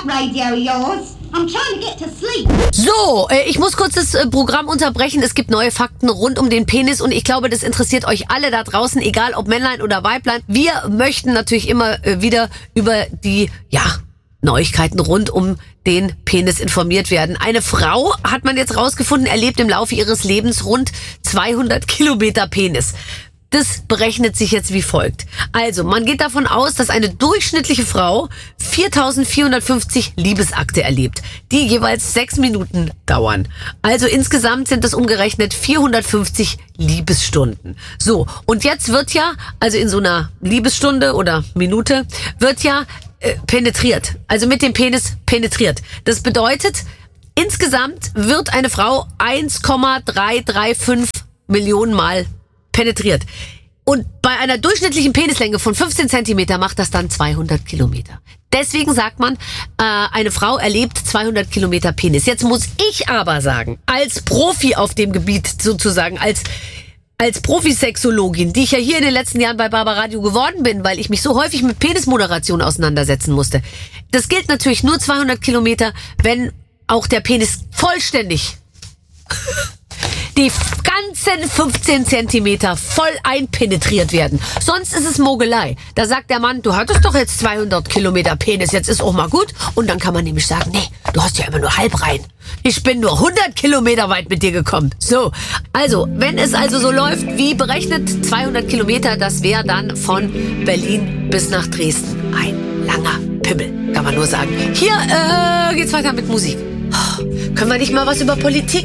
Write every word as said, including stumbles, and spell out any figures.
radio of yours. I'm trying to get to sleep. So, äh, ich muss kurz das äh, Programm unterbrechen. Es gibt neue Fakten rund um den Penis und ich glaube, das interessiert euch alle da draußen, egal ob Männlein oder Weiblein. Wir möchten natürlich immer äh, wieder über die, ja, Neuigkeiten rund um den Penis informiert werden. Eine Frau, hat man jetzt rausgefunden, erlebt im Laufe ihres Lebens rund zweihundert Kilometer Penis. Das berechnet sich jetzt wie folgt. Also, man geht davon aus, dass eine durchschnittliche Frau viertausendvierhundertfünfzig Liebesakte erlebt, die jeweils sechs Minuten dauern. Also insgesamt sind es umgerechnet vierhundertfünfzig Liebesstunden. So, und jetzt wird ja, also in so einer Liebesstunde oder Minute, wird ja äh, penetriert. Also mit dem Penis penetriert. Das bedeutet, insgesamt wird eine Frau eins Komma dreihundertfünfunddreißig Millionen Mal penetriert. Und bei einer durchschnittlichen Penislänge von fünfzehn Zentimeter macht das dann zweihundert Kilometer. Deswegen sagt man, äh, eine Frau erlebt zweihundert Kilometer Penis. Jetzt muss ich aber sagen, als Profi auf dem Gebiet sozusagen, als als Profisexologin, die ich ja hier in den letzten Jahren bei Barbaradio geworden bin, weil ich mich so häufig mit Penismoderation auseinandersetzen musste. Das gilt natürlich nur zweihundert Kilometer, wenn auch der Penis vollständig die ganzen fünfzehn Zentimeter voll einpenetriert werden. Sonst ist es Mogelei. Da sagt der Mann, du hattest doch jetzt zweihundert Kilometer Penis, jetzt ist auch mal gut. Und dann kann man nämlich sagen, nee, du hast ja immer nur halb rein. Ich bin nur hundert Kilometer weit mit dir gekommen. So, also, wenn es also so läuft, wie berechnet, zweihundert Kilometer, das wäre dann von Berlin bis nach Dresden. Ein langer Pimmel, kann man nur sagen. Hier äh, geht's weiter mit Musik. Oh, können wir nicht mal was über Politik